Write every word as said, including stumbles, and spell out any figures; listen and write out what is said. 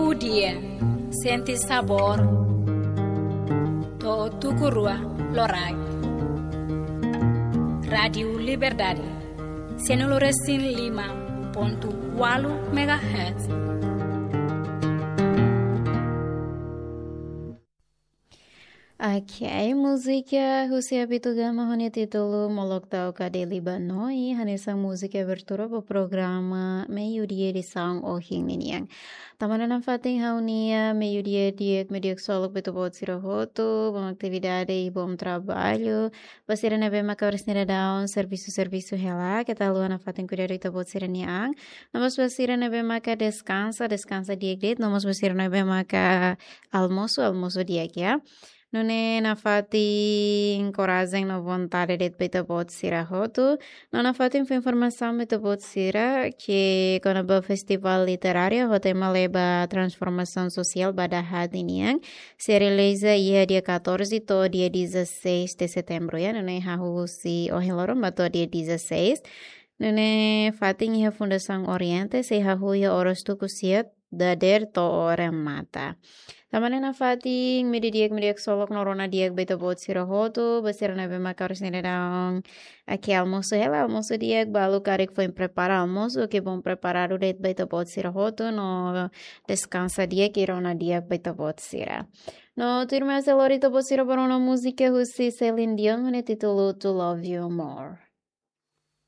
dia, senti sabor, to tukurua lorai. Radio Liberdade, Senoloresin lima ponto walu megahertz. Ok, música Rusia Bitugama Hone título Molokta Kade Libanoi Hanesa música abertura pro programa meio-dia de São Ohingniang. Tamanan fating haunia meio-dia dia mediak solok betu bot sirahoto, bom atividade e bom trabalho. Basira na bema kawarisnira daun serviço-serviço hela, que tal luana fating cuidado ita bot siraniang. Nomos basira na bema ka descansa, descansa dia gret, nomos basira na bema ka almoço, almoço dia ya. Nune na fatin coragem na vontade de beta bot sira roto. Não na fatin foi informação beta bot sira que quando o festival literário o tema leva transformação social pada hadiniang se realiza ia dia quatorze to dia dezesseis de setembro ya. Nune hahu si ohilorom bato dia dezesseis. Nune fatin ia Fundação Oriente se hahu ia oros tu kusiat dader to orang mata. Tamane na fating medidiak mediak solok norona diak beta bot sirahoto basira na bema karos nele daong aqui almoço ela almoço diak balu karek foi preparar almoço que bom preparar o det beta bot sirahoto no descansa diak irona diak beta bot sira. No turma selorito bot sira para uma música husi Celine Dion ne título To Love You More.